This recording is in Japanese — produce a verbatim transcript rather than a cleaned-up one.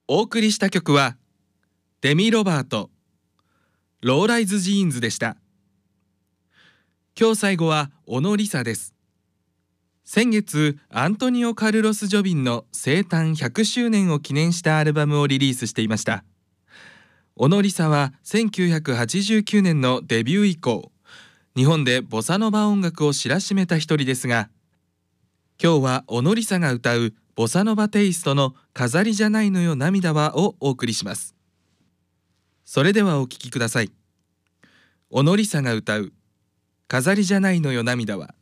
お送りした曲はデミ・ロバート、ローライズ・ジーンズでした。今日最後は小野梨沙です。先月、アントニオ・カルロス・ジョビンの生誕ひゃくしゅうねんを記念したアルバムをリリースしていました。小野梨沙はせんきゅうひゃくはちじゅうきゅうねんのデビュー以降、日本でボサノバ音楽を知らしめた一人ですが、今日は小野梨沙が歌うボサノバテイストの飾りじゃないのよ涙はをお送りします。それではお聴きください。小野梨沙が歌う飾りじゃないのよ涙は。